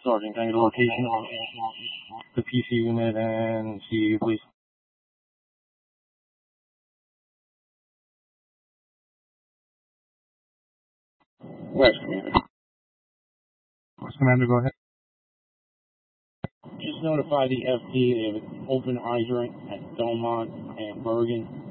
Sergeant, can I get a location on the PC unit and CU, please? West Commander. West Commander, go ahead. Just notify the FD they have an open hydrant at Belmont and Bergen.